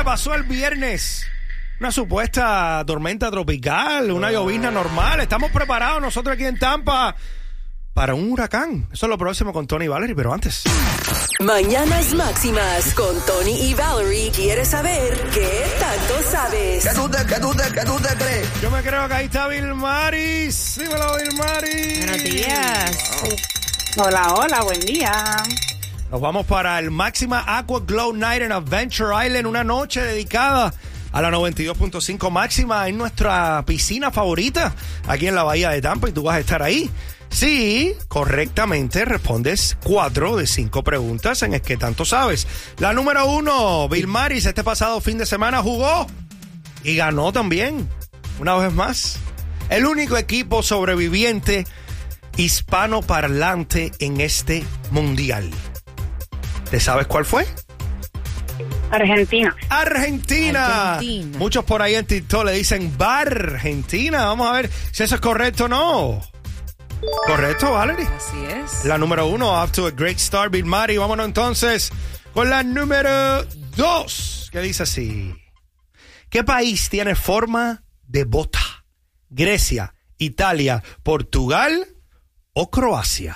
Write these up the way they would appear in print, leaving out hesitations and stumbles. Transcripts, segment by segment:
pasó el viernes? Una supuesta tormenta tropical, una llovizna normal. Estamos preparados nosotros aquí en Tampa para un huracán. Eso es lo próximo con Tony y Valerie, pero antes. Mañanas Máximas con Tony y Valerie. ¿Quieres saber qué tanto sabes? ¿Qué tú te crees? Yo me creo que ahí está Vilmaris. Dímelo, Vilmaris. Buenos días. Wow. Hola, buen día. Nos vamos para el Máxima Aqua Glow Night en Adventure Island. Una noche dedicada a la 92.5 Máxima en nuestra piscina favorita aquí en la Bahía de Tampa, y tú vas a estar ahí. Sí, correctamente respondes 4 de 5 preguntas en el que tanto sabes. La número 1, Vilmaris, este pasado fin de semana jugó y ganó también, una vez más. El único equipo sobreviviente hispanoparlante en este mundial. ¿Te sabes cuál fue? Argentina. Argentina. Muchos por ahí en TikTok le dicen Bargentina. Vamos a ver si eso es correcto o no. ¿Correcto, Valerie? Así es. La número 1, off to a great start, Vilmari. Vámonos entonces con la número 2, que dice así. ¿Qué país tiene forma de bota? ¿Grecia, Italia, Portugal o Croacia?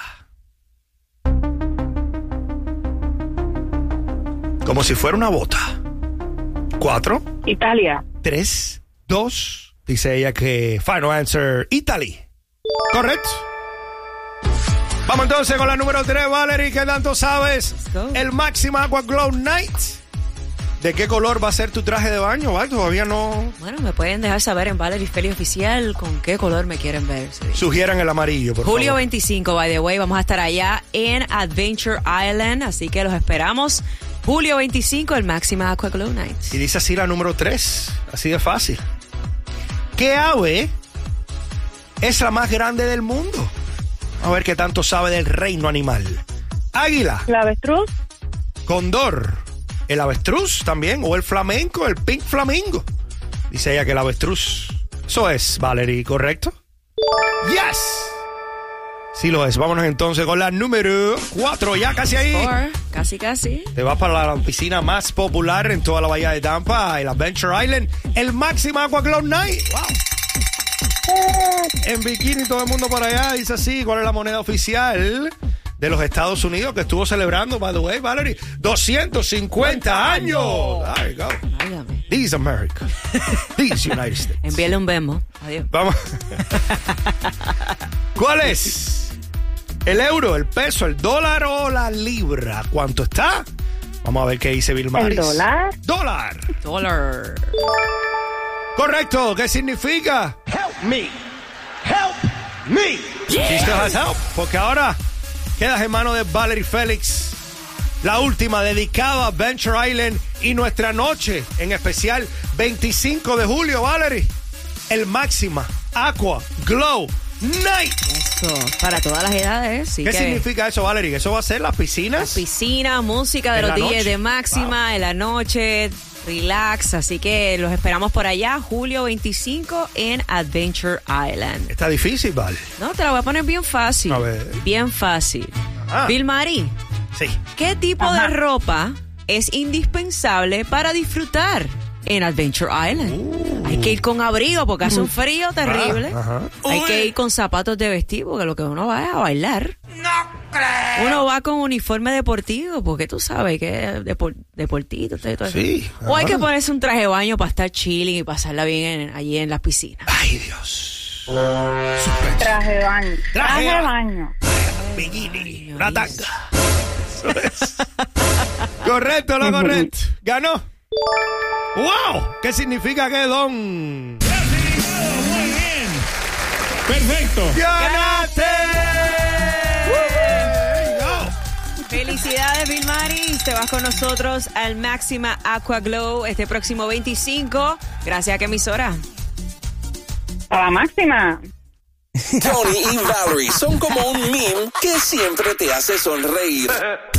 Como si fuera una bota. 4. Italia. 3, 2. Dice ella que final answer, Italy. Correcto. Vamos entonces con la número 3, Valerie. ¿Qué tanto sabes? El Máxima Aqua Glow Night. ¿De qué color va a ser tu traje de baño, Val? Todavía no. Bueno, me pueden dejar saber en Valerie Feli Oficial con qué color me quieren ver. Sí. Sugieran el amarillo, por Julio favor. 25, by the way, vamos a estar allá en Adventure Island, así que los esperamos. Julio 25, el Máxima Aqua Glow Night. Y dice así la número 3, así de fácil. ¿Qué ave es la más grande del mundo? A ver qué tanto sabe del reino animal. Águila. ¿La avestruz? Cóndor. ¿El avestruz también? ¿O el flamenco? ¿El pink flamingo? Dice ella que el avestruz. Eso es, Valerie, ¿correcto? ¡Yes! Sí lo es. Vámonos entonces con la número 4. Ya casi ahí. 4, casi. Te vas para la piscina más popular en toda la Bahía de Tampa, el Adventure Island, el Máxima Aqua Glow Night. ¡Wow! En bikini todo el mundo por allá. Dice así, ¿cuál es la moneda oficial de los Estados Unidos que estuvo celebrando, by the way, Valerie? 250 años. There you go. Válgame. This is America. This United States. Envíale un memo. Adiós. Vamos. ¿Cuál es? ¿El euro, el peso, el dólar o la libra? ¿Cuánto está? Vamos a ver qué dice Vilmaris. ¿El dólar? Dólar. Correcto. ¿Qué significa? Help me. Help me. Yeah. She still has help. Porque ahora quedas en manos de Valerie Félix. La última dedicada a Adventure Island y nuestra noche en especial 25 de julio, Valerie. El Máxima Aqua Glow Night. Eso, para todas las edades. Sí. ¿Qué significa eso, Valerie? ¿Que eso va a ser las piscinas? Piscina, música de En los la DJs noche. de Máxima, Wow. en la noche, relax. Así que los esperamos por allá, julio 25 en Adventure Island. Está difícil, Val. No, te la voy a poner bien fácil. A ver. Bien fácil. Ah. Vilmari, Sí. ¿qué tipo de ropa es indispensable para disfrutar en Adventure Island? Hay que ir con abrigo porque hace un frío terrible. Ajá. Hay que ir con zapatos de vestir porque lo que uno va es a bailar. Uno va con uniforme deportivo porque tú sabes que es deportito. Todo eso. Sí. O hay Ajá. que ponerse un traje de baño para estar chilling y pasarla bien allí en las piscinas. Ay, Dios. Suspenso. Traje de baño. Traje de baño. Bikini. Una tanga. Eso es. ¿Correcto o no correcto? ¿Ganó? ¡Wow! ¿Qué significa que don? Muy bien. Perfecto. ¡Ganaste! There you go. Felicidades, Vilmaris. Te vas con nosotros al Máxima Aqua Glow este próximo 25. Gracias a qué emisora. A la Máxima. Tony y Valerie son como un meme que siempre te hace sonreír.